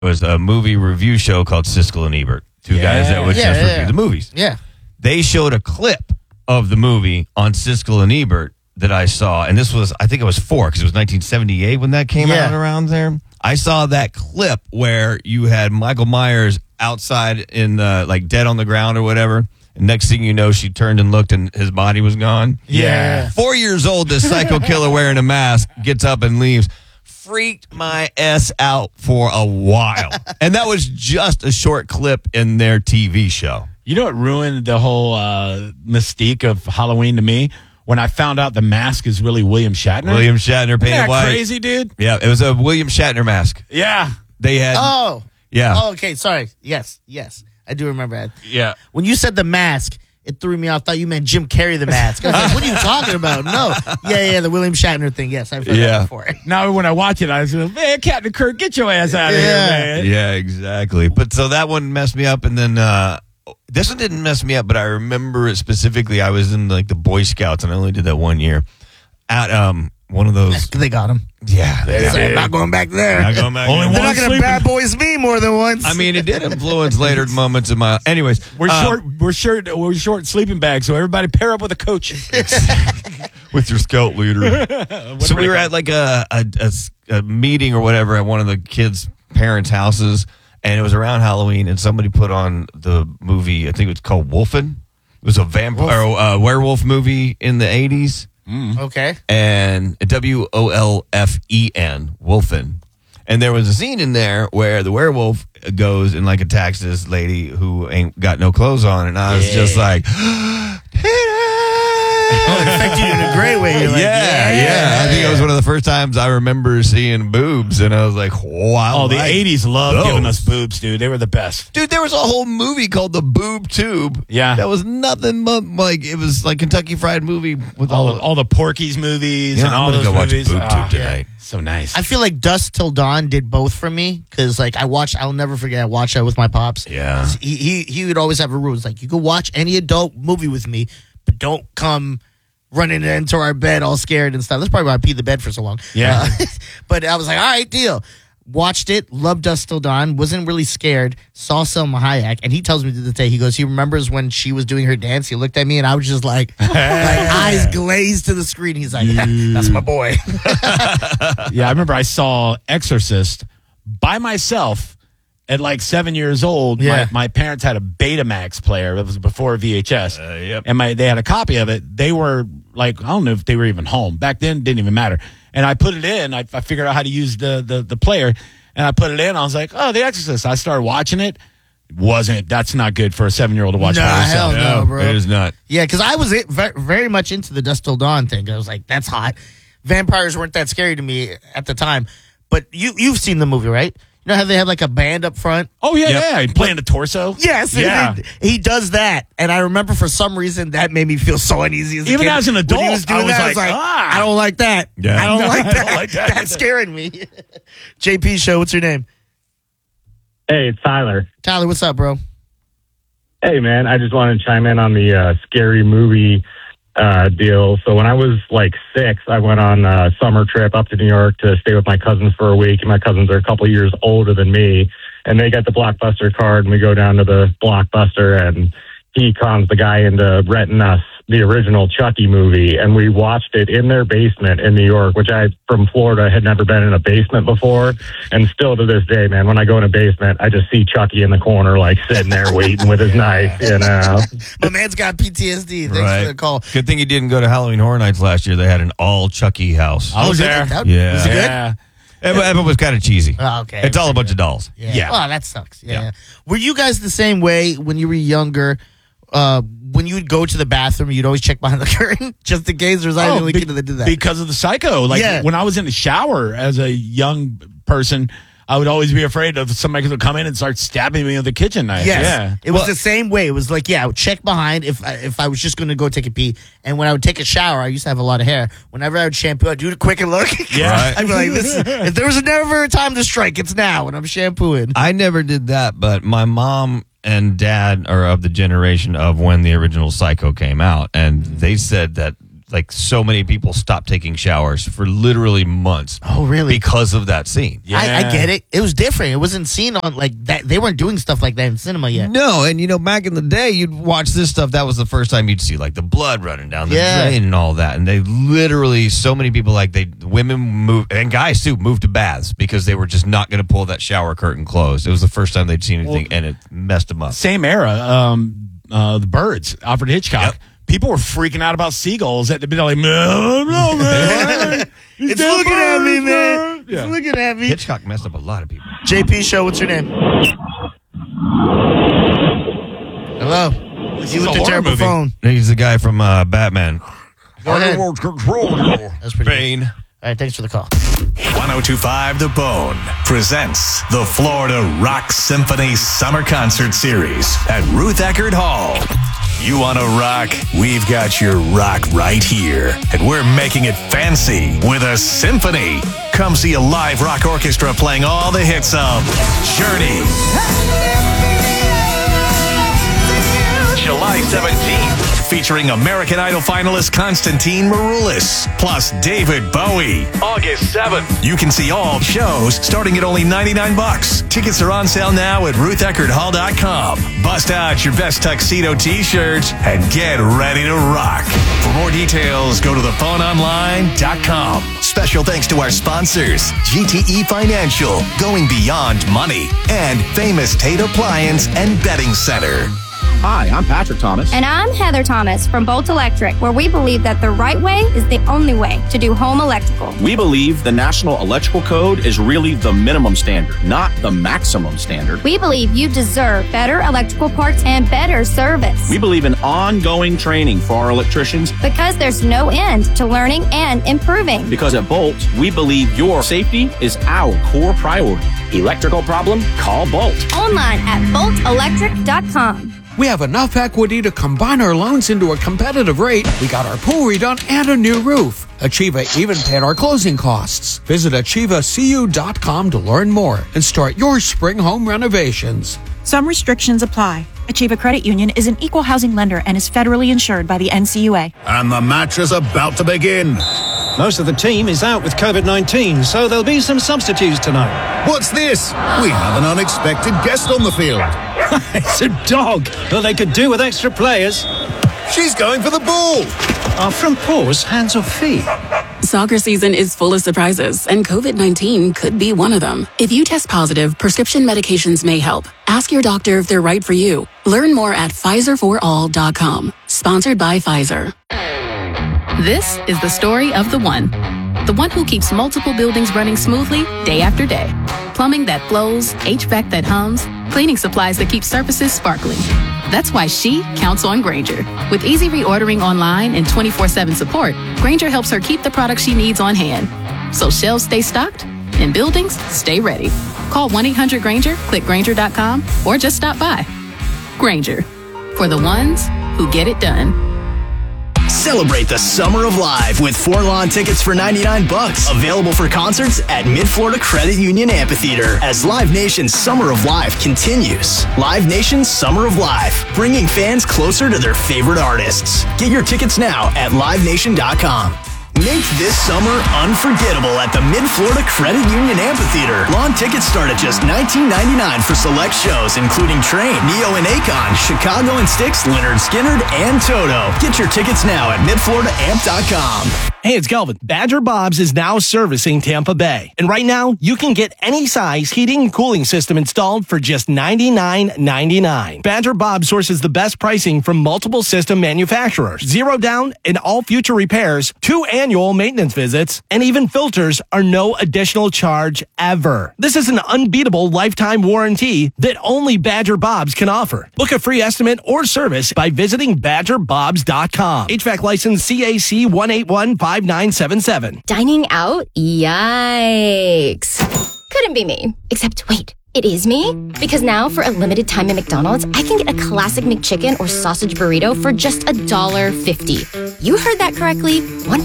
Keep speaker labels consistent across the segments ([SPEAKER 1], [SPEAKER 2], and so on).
[SPEAKER 1] was a movie review show called Siskel and Ebert. Two guys that would just review the movies.
[SPEAKER 2] Yeah.
[SPEAKER 1] They showed a clip of the movie on Siskel and Ebert that I saw, and this was, I think it was 4, because it was 1978 when that came out around there. I saw that clip where you had Michael Myers outside in like dead on the ground or whatever. And next thing you know, she turned and looked and his body was gone.
[SPEAKER 2] Yeah.
[SPEAKER 1] 4 years old, this psycho killer wearing a mask gets up and leaves. Freaked my ass out for a while. And that was just a short clip in their TV show.
[SPEAKER 3] You know what ruined the whole mystique of Halloween to me? When I found out the mask is really William Shatner.
[SPEAKER 1] William Shatner painted
[SPEAKER 3] Isn't that
[SPEAKER 1] white.
[SPEAKER 3] crazy, dude?
[SPEAKER 1] Yeah, it was a William Shatner mask.
[SPEAKER 3] Yeah.
[SPEAKER 1] They had.
[SPEAKER 2] Oh.
[SPEAKER 1] Yeah.
[SPEAKER 2] Oh, okay. Sorry. Yes. I do remember that.
[SPEAKER 1] Yeah.
[SPEAKER 2] When you said the mask, it threw me off. I thought you meant Jim Carrey the mask. I was like, what are you talking about? No. Yeah, the William Shatner thing. Yes, I've heard that before.
[SPEAKER 3] Now when I watch it, I was like, man, Captain Kirk, get your ass out of here, man.
[SPEAKER 1] Yeah, exactly. But so that one messed me up, and then this one didn't mess me up, but I remember it specifically. I was in like the Boy Scouts, and I only did that 1 year at one of those.
[SPEAKER 2] They got him.
[SPEAKER 1] Yeah,
[SPEAKER 2] I'm not going back there.
[SPEAKER 1] Not going back
[SPEAKER 3] Only
[SPEAKER 1] there.
[SPEAKER 2] They're not going to bad boys me more than once.
[SPEAKER 1] I mean, it did influence later moments in my. Anyways,
[SPEAKER 3] We're short sleeping bags, so everybody pair up with a coach.
[SPEAKER 1] with your scout leader. So we were at like a meeting or whatever at one of the kids' parents' houses, and it was around Halloween, and somebody put on the movie. I think it was called Wolfen. It was a vampire or werewolf movie in the 80s.
[SPEAKER 2] Okay.
[SPEAKER 1] And WOLFEN, Wolfen. And there was a scene in there where the werewolf goes and like attacks this lady who ain't got no clothes on, and I was just like,
[SPEAKER 2] it affected you in a great way. You're like,
[SPEAKER 1] yeah. I think it was one of the first times I remember seeing boobs, and I was like, wow.
[SPEAKER 3] Oh, the 80s loved
[SPEAKER 1] those.
[SPEAKER 3] giving us boobs, dude. They were the best.
[SPEAKER 1] Dude, there was a whole movie called The Boob Tube.
[SPEAKER 3] Yeah.
[SPEAKER 1] That was nothing but like, it was like Kentucky Fried Movie with
[SPEAKER 3] All the Porky's movies and all
[SPEAKER 1] I'm
[SPEAKER 3] those
[SPEAKER 1] gonna go watch
[SPEAKER 3] movies.
[SPEAKER 1] Boob Tube tonight.
[SPEAKER 3] So nice.
[SPEAKER 2] I feel like Dusk Till Dawn did both for me because, like, I'll never forget. I watched that with my pops.
[SPEAKER 1] Yeah.
[SPEAKER 2] He would always have a rule. It's like, you can watch any adult movie with me, but don't come running into our bed all scared and stuff. That's probably why I peed the bed for so long.
[SPEAKER 3] Yeah.
[SPEAKER 2] But I was like, all right, deal. Watched it, loved Dusk Till Dawn, wasn't really scared, saw Selma Hayek, and he tells me to this day, he goes, he remembers when she was doing her dance, he looked at me, and I was just like eyes glazed to the screen. He's like, that's my boy.
[SPEAKER 3] Yeah, I remember I saw Exorcist by myself at like 7 years old.
[SPEAKER 2] Yeah.
[SPEAKER 3] My parents had a Betamax player. It was before VHS.
[SPEAKER 1] Yep.
[SPEAKER 3] And they had a copy of it. They were like, I don't know if they were even home. Back then, it didn't even matter. And I put it in. I figured out how to use the player. And I put it in. I was like, oh, The Exorcist. I started watching it. That's not good for a 7-year-old to watch by
[SPEAKER 2] hell
[SPEAKER 3] herself.
[SPEAKER 2] no, bro.
[SPEAKER 1] It is not.
[SPEAKER 2] Yeah, because I was very much into the Dusk Till Dawn thing. I was like, that's hot. Vampires weren't that scary to me at the time. But you've seen the movie, right? You know how they had like a band up front?
[SPEAKER 3] Oh, yeah. Playing the torso.
[SPEAKER 2] Yes.
[SPEAKER 3] Yeah.
[SPEAKER 2] He does that. And I remember for some reason that made me feel so uneasy as a
[SPEAKER 3] Even
[SPEAKER 2] kid.
[SPEAKER 3] as an
[SPEAKER 2] When
[SPEAKER 3] adult,
[SPEAKER 2] he was doing
[SPEAKER 3] I was
[SPEAKER 2] that,
[SPEAKER 3] like,
[SPEAKER 2] I don't like that.
[SPEAKER 1] Yeah.
[SPEAKER 2] I don't
[SPEAKER 3] No,
[SPEAKER 2] like
[SPEAKER 3] I
[SPEAKER 2] that.
[SPEAKER 3] don't like that.
[SPEAKER 2] That's scaring me. JP Show, what's your name?
[SPEAKER 4] Hey, it's Tyler.
[SPEAKER 2] Tyler, what's up, bro?
[SPEAKER 4] Hey, man, I just wanted to chime in on the scary movie deal. So when I was like 6, I went on a summer trip up to New York to stay with my cousins for a week. And my cousins are a couple of years older than me. And they got the Blockbuster card, and we go down to the Blockbuster, and he cons the guy into renting us the original Chucky movie. And we watched it in their basement in New York, which I, from Florida, had never been in a basement before. And still to this day, man, when I go in a basement, I just see Chucky in the corner, like sitting there waiting with his knife, you know.
[SPEAKER 2] My man's got PTSD. Thanks for the call.
[SPEAKER 1] Good thing you didn't go to Halloween Horror Nights last year. They had an all Chucky house.
[SPEAKER 3] I was
[SPEAKER 2] did
[SPEAKER 3] there.
[SPEAKER 1] Yeah.
[SPEAKER 2] Was it good?
[SPEAKER 3] Yeah.
[SPEAKER 1] It was kind of cheesy.
[SPEAKER 2] Oh, okay.
[SPEAKER 1] It's all a bunch of dolls.
[SPEAKER 2] Yeah. Oh, that sucks. Yeah. Were you guys the same way when you were younger? When you would go to the bathroom, you'd always check behind the curtain just in case there's any only kid that did that.
[SPEAKER 3] Because of the psycho. Like when I was in the shower as a young person, I would always be afraid of somebody could come in and start stabbing me with a kitchen knife.
[SPEAKER 2] Yes.
[SPEAKER 3] Yeah.
[SPEAKER 2] It was the same way. It was like, I would check behind if I was just going to go take a pee. And when I would take a shower, I used to have a lot of hair. Whenever I would shampoo, I'd do it quick and look.
[SPEAKER 3] Yeah.
[SPEAKER 1] Right.
[SPEAKER 2] I'd be like, if there was never a time to strike, it's now when I'm shampooing.
[SPEAKER 1] I never did that, but my mom and dad are of the generation of when the original Psycho came out, and they said that like so many people stopped taking showers for literally months.
[SPEAKER 2] Oh, really?
[SPEAKER 1] Because of that scene.
[SPEAKER 3] Yeah.
[SPEAKER 2] I get it. It was different. It wasn't seen on like that. They weren't doing stuff like that in cinema yet.
[SPEAKER 1] No, and back in the day, you'd watch this stuff. That was the first time you'd see like the blood running down the drain and all that. And they literally, so many people, women moved, and guys too, moved to baths because they were just not going to pull that shower curtain closed. It was the first time they'd seen anything, and it messed them up.
[SPEAKER 3] Same era, the Birds, Alfred Hitchcock.
[SPEAKER 1] Yep.
[SPEAKER 3] People were freaking out about seagulls at the beginning. No, man.
[SPEAKER 2] It's looking at me, man.
[SPEAKER 3] Yeah.
[SPEAKER 2] It's looking at me.
[SPEAKER 1] Hitchcock messed up a lot of people.
[SPEAKER 2] JP Show, what's your name? Hello. You with the terrible phone.
[SPEAKER 1] He's the guy from Batman.
[SPEAKER 2] Go ahead.
[SPEAKER 1] That's pretty Bane.
[SPEAKER 2] All right, thanks for the call.
[SPEAKER 5] 102.5 The Bone presents the Florida Rock Symphony Summer Concert Series at Ruth Eckerd Hall. You want to rock? We've got your rock right here. And we're making it fancy with a symphony. Come see a live rock orchestra playing all the hits of Journey. July 17th. Featuring American Idol finalist Constantine Maroulis, plus David Bowie. August 7th. You can see all shows starting at only $99. Tickets are on sale now at RuthEckerdHall.com. Bust out your best tuxedo t-shirts and get ready to rock. For more details, go to thephoneonline.com. Special thanks to our sponsors, GTE Financial, going beyond money, and Famous Tate Appliance and Bedding Center.
[SPEAKER 6] Hi, I'm Patrick Thomas.
[SPEAKER 7] And I'm Heather Thomas from Bolt Electric, where we believe that the right way is the only way to do home electrical.
[SPEAKER 6] We believe the National Electrical Code is really the minimum standard, not the maximum standard.
[SPEAKER 7] We believe you deserve better electrical parts and better service.
[SPEAKER 6] We believe in ongoing training for our electricians.
[SPEAKER 7] Because there's no end to learning and improving.
[SPEAKER 6] Because at Bolt, we believe your safety is our core priority. Electrical problem? Call Bolt.
[SPEAKER 7] Online at boltelectric.com.
[SPEAKER 8] We have enough equity to combine our loans into a competitive rate. We got our pool redone and a new roof. Achieva even paid our closing costs. Visit AchievaCU.com to learn more and start your spring home renovations.
[SPEAKER 9] Some restrictions apply. Achieva Credit Union is an equal housing lender and is federally insured by the NCUA.
[SPEAKER 10] And the match is about to begin.
[SPEAKER 11] Most of the team is out with COVID-19, so there'll be some substitutes tonight.
[SPEAKER 10] What's this? We have an unexpected guest on the field.
[SPEAKER 11] It's a dog. Well, they could do with extra players.
[SPEAKER 10] She's going for the ball.
[SPEAKER 11] Are front paws hands or feet?
[SPEAKER 12] Soccer season is full of surprises, and COVID-19 could be one of them. If you test positive, prescription medications may help. Ask your doctor if they're right for you. Learn more at PfizerForAll.com. Sponsored by Pfizer. This is the story of the one who keeps multiple buildings running smoothly day after day. Plumbing that flows, HVAC that hums, cleaning supplies that keep surfaces sparkling. That's why she counts on Grainger. With easy reordering online and 24/7 support, Grainger helps her keep the products she needs on hand. So shelves stay stocked and buildings stay ready. Call 1-800-GRAINGER, click Grainger.com, or just stop by. Grainger, for the ones who get it done.
[SPEAKER 13] Celebrate the Summer of Live with 4 lawn tickets for $99. Available for concerts at Mid-Florida Credit Union Amphitheater as Live Nation's Summer of Live continues. Live Nation's Summer of Live, bringing fans closer to their favorite artists. Get your tickets now at LiveNation.com. Make this summer unforgettable at the Mid-Florida Credit Union Amphitheater. Lawn tickets start at just $19.99 for select shows, including Train, Neo and Akon, Chicago and Styx, Leonard Skinner, and Toto. Get your tickets now at MidFloridaAmp.com.
[SPEAKER 14] Hey, it's Kelvin. Badger Bob's is now servicing Tampa Bay. And right now, you can get any size heating and cooling system installed for just $99.99. Badger Bob sources the best pricing from multiple system manufacturers. 0 down and all future repairs, 2 annual maintenance visits, and even filters are no additional charge ever. This is an unbeatable lifetime warranty that only Badger Bob's can offer. Book a free estimate or service by visiting BadgerBobs.com. HVAC license CAC 1815977.
[SPEAKER 15] Dining out? Yikes. Couldn't be me. Except, wait, it is me? Because now, for a limited time at McDonald's, I can get a classic McChicken or sausage burrito for just $1.50. You heard that correctly.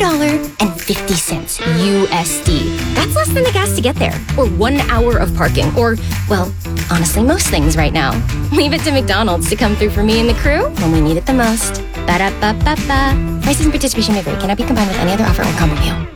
[SPEAKER 15] $1.50 USD. That's less than the gas to get there. Or 1 hour of parking. Or, well, honestly, most things right now. Leave it to McDonald's to come through for me and the crew when we need it the most. Ba-da-ba-ba-ba. Prices and participation may vary. Cannot be combined with any other offer or combo meal.